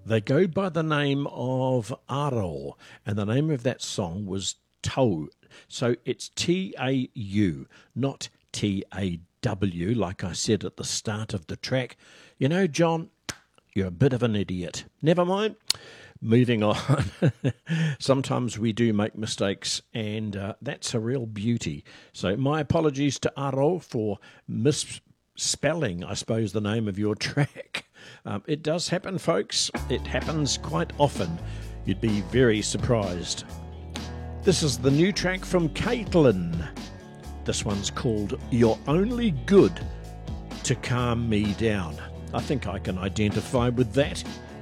They go by the name of Aro, and the name of that song was Tau. So it's T-A-U, not T-A-W, like I said at the start of the track. You know, John, you're a bit of an idiot. Never mind. Moving on. Sometimes we do make mistakes, and that's a real beauty. So my apologies to Aro for misspelling, I suppose, the name of your track. It does happen, folks. It happens quite often. You'd be very surprised. This is the new track from Caitlin. This one's called You're Only Good to Calm Me Down. I think I can identify with that.